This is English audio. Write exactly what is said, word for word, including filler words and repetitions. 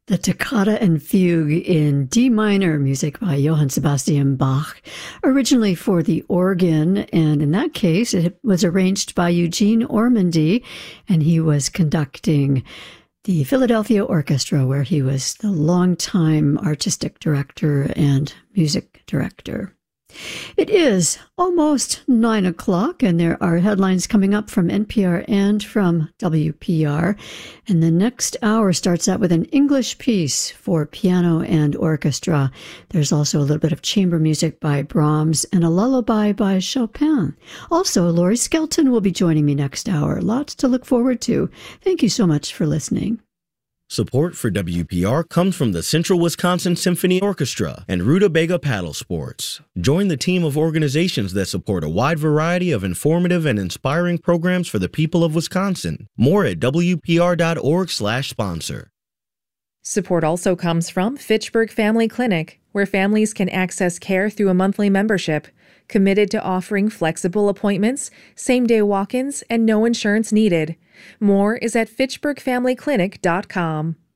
The Toccata and Fugue in D minor, music by Johann Sebastian Bach, originally for the organ, and in that case it was arranged by Eugene Ormandy, and he was conducting the Philadelphia Orchestra, where he was the longtime artistic director and music director. It is almost nine o'clock, and there are headlines coming up from N P R and from W P R. And the next hour starts out with an English piece for piano and orchestra. There's also a little bit of chamber music by Brahms and a lullaby by Chopin. Also, Laurie Skelton will be joining me next hour. Lots to look forward to. Thank you so much for listening. Support for W P R comes from the Central Wisconsin Symphony Orchestra and Rutabaga Paddle Sports. Join the team of organizations that support a wide variety of informative and inspiring programs for the people of Wisconsin. More at W P R dot org slash sponsor. Support also comes from Fitchburg Family Clinic, where families can access care through a monthly membership, committed to offering flexible appointments, same-day walk-ins, and no insurance needed. More is at fitchburg family clinic dot com.